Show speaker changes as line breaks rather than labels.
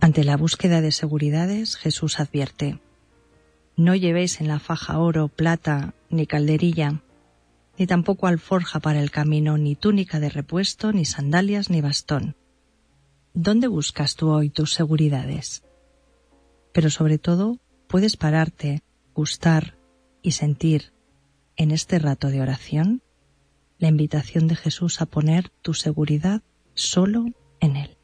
Ante la búsqueda de seguridades, Jesús advierte: no llevéis en la faja oro, plata, ni calderilla, ni tampoco alforja para el camino, ni túnica de repuesto, ni sandalias, ni bastón. ¿Dónde buscas tú hoy tus seguridades? Pero sobre todo, puedes pararte, gustar y sentir en este rato de oración la invitación de Jesús a poner tu seguridad solo en Él.